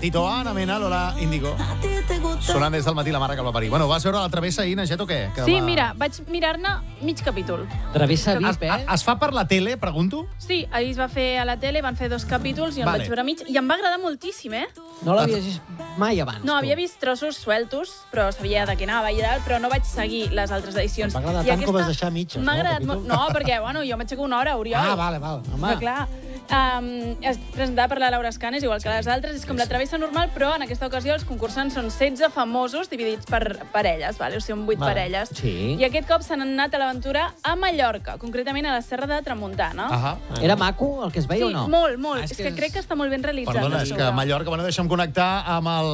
Tito Ana Mena, Lola Índigo. Sonant des del matí la mare que el va parir. Bueno, vas veure la travessa ahir, Naget, o què? Sí, mira, vaig mirar-ne mig capítol. Travessa VIP, Es fa per la tele, pregunto? Sí, ahir es va fer a la tele, van fer 2 capítols i em vaig veure mig, i em va agradar moltíssim, eh? No l'havies vist mai abans. No, havia vist trossos sueltos, però sabia de què anava i tal, però no vaig seguir les altres edicions. M'agrada tant com vas deixar mitges. M'ha agradat molt. No, perquè, bueno, jo m'aixeco una hora, Oriol. Ah, vale. Però clar, es presentava per la Laura Escanes, igual que les altres, és com la travessa normal, però en aquesta ocasió els concursants són 16 famosos dividits per parelles, vale? O sigui, 8 parelles. Sí. I aquest cop s'han anat a l'aventura a Mallorca, concretament a la Serra de Tramuntana. Era maco el que es veia o no? Sí, molt. És que crec que està molt ben realitzat. Perdona, és que a Mallorca, bueno, deixa'm connectar amb el...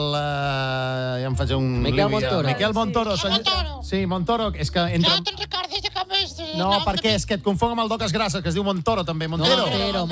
ja em faig un... Miquel Montoro. Miquel Montoro. Sí, Montoro. És que entra... No te'n recordes de com és... No, perquè és que et confon amb el Docas Grasses, que es diu Montoro, també. Montero.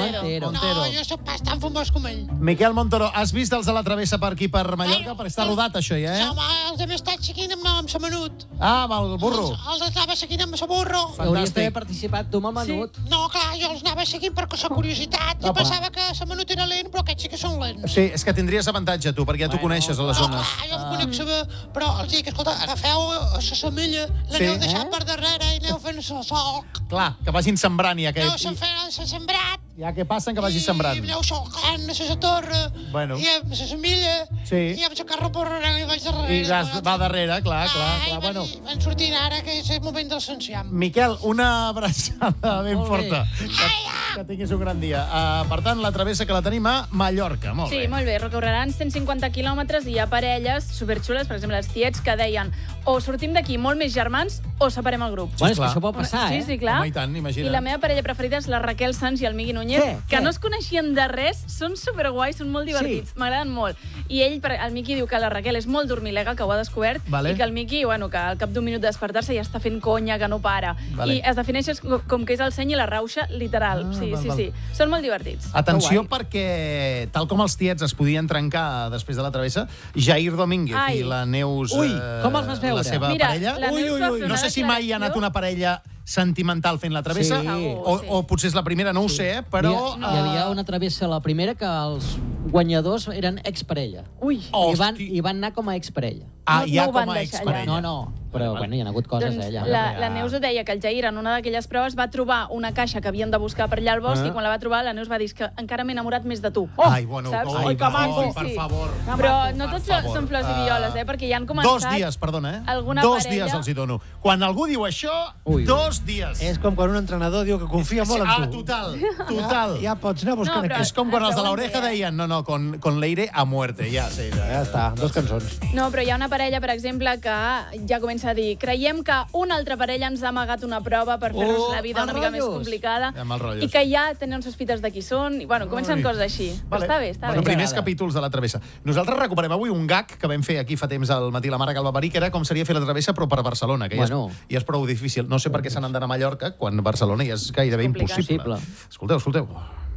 No, jo soc pas tan famós com ell. Miquel Montoro, has vist els de la travessa per aquí, per Mallorca? Perquè està rodat, això, ja, Home, els hem estat seguint amb sa Menut. Ah, amb el burro. Els estava seguint amb sa burro. Hauries d'haver participat tu amb el Menut. No, clar, jo els anava seguint per sa curiositat. Jo pensava que sa Menut era lent, però aquests sí que són lents. Sí, és que tindries avantatge, tu, perquè ja t'ho coneixes, a les zones. No, clar, jo em conec saber, però els dic, escolta, agafeu a sa semilla, l'aneu deixant per darrere i aneu fent sa solc. Clar, que vagin sembrant ja. Aneu s'ha sembrat. Ja què passa que vagi sembrant? I aneu solcant a sa torre, i a sa semilla, i amb sa carro per darrere, i vaig darrere. I va darrere, clar. Bueno. Van sortint ara, que és el moment del senciam. Miquel, una abraçada ben forta. Que tinguis un gran dia. Per tant, la travessa que la tenim a Mallorca. Molt bé. Sí, molt bé. Recorreran 150 quilòmetres i hi ha parelles superxules, per exemple, els tiets, que deien o sortim d'aquí molt més germans o separem el grup. Bueno, és que això pot passar, Sí, clar. Home, i tant, imagina't. I la meva parella preferida és la Raquel Sanz i el Miqui Núñez, que no es coneixien de res, són superguais, són molt divertits, m'agraden molt. I ell, el Miqui, diu que la Raquel és molt dormilega, que ho ha descobert, i que el Miqui, bueno, que al cap d'un minut de despertar-se ja està fent conya, que no para. I es defineix com que és el seny i la rauxa literal. Sí. Són molt divertits. Atenció, perquè, tal com els tiets es podien trencar després de la travessa, Jair Domínguez i la Neus, com els vas veure? la seva parella... No sé si mai hi ha anat una parella sentimental fent la travessa, o potser és la primera, no ho sé, però... Hi havia una travessa, la primera, que els guanyadors eren exparella. I van anar com a exparella. Ja com a exparella. No, però bueno, hi ha hagut coses allà. La Neus ho deia, que el Jair en una d'aquelles proves va trobar una caixa que havien de buscar per allà al bosc i quan la va trobar la Neus va dir que encara m'he enamorat més de tu. Ai, bueno, per favor. Però no tots són flors i violes, perquè ja han començat... 2 dies, perdona, alguna 2 dies els hi dono. Quan algú diu això, 2 dies. És com quan un entrenador diu que confia molt en tu. Total. Ja pots anar buscant aquí. És com quan els de l'Oreja deien no, con Leire a muerte. Ja està, 2 cançons. No, però hi ha una parella, per exemple, que ja comença a dir creiem que una altra parella ens ha amagat una prova per fer-nos la vida una mica més complicada i que ja tenen sospites de qui són. I, bueno, comencen coses així. Però està bé, està bé. Primers capítols de la travessa. Nosaltres recuperem avui un gag que vam fer aquí fa temps al matí la mare que el va parir, que era com seria fer la travessa però per Barcelona, que ja és prou difícil. No sé per què se n'han d'anar a Mallorca quan Barcelona ja és gairebé impossible. Escolteu.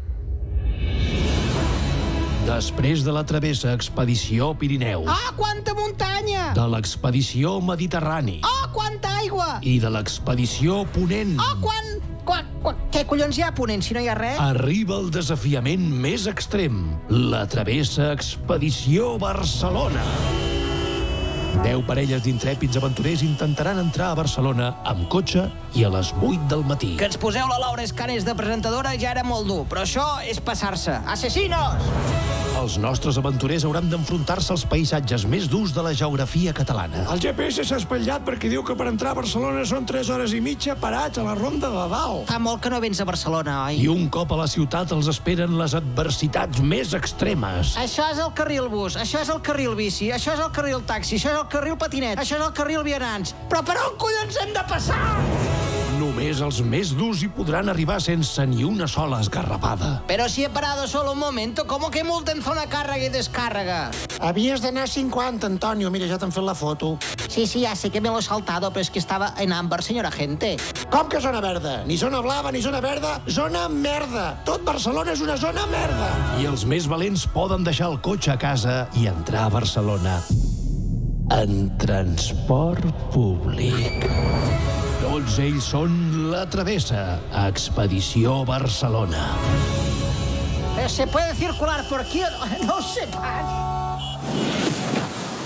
Després de la travessa Expedició Pirineu. Quanta muntanya! De l'expedició Mediterrani. Quanta aigua! I de l'expedició Ponent. Què collons hi ha a Ponent, si no hi ha res? Arriba el desafiament més extrem. La travessa Expedició Barcelona. 10 parelles d'intrèpids aventurers intentaran entrar a Barcelona amb cotxe i a les 8 del matí. Que ens poseu la Laura Escanes de presentadora ja era molt dur, però això és passar-se. Assassinos! Els nostres aventurers hauran d'enfrontar-se als paisatges més durs de la geografia catalana. El GPS s'ha espatllat perquè diu que per entrar a Barcelona són 3 hores i mitja parats a la Ronda de Dalt. Fa molt que no vens a Barcelona, oi? I un cop a la ciutat els esperen les adversitats més extremes. Això és el carril bus, això és el carril bici, això és el carril taxi, això és el carril patinet, això és el carril vianants. Però per on collons hem de passar? Només els més durs hi podran arribar sense ni una sola esgarrapada. Pero si he parado solo un momento, ¿cómo que multa en zona càrrega i descàrrega? Havies d'anar a 50, Antonio. Mira, ja t'han fet la foto. Sí, ya sé que me lo he saltado, pero es que estaba en ámbar, señora gente. Com que zona verda? Ni zona blava, ni zona verda, zona merda. Tot Barcelona és una zona merda. I els més valents poden deixar el cotxe a casa i entrar a Barcelona en transport públic. Tots ells són la travessa Expedició Barcelona. ¿Se puede circular por aquí? No sé pas.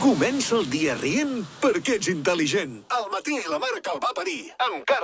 Comença el dia rient perquè ets intel·ligent. Al matí la mare que el va parir. Amb